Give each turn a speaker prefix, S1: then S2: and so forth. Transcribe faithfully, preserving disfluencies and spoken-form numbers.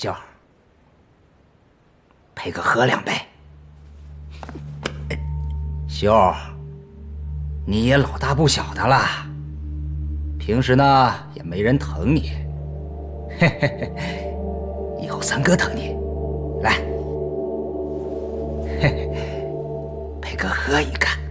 S1: 秀儿，陪哥喝两杯。秀儿，你也老大不小的了，平时呢也没人疼你，嘿嘿嘿，以后三哥疼你，来，嘿嘿，陪哥喝一个。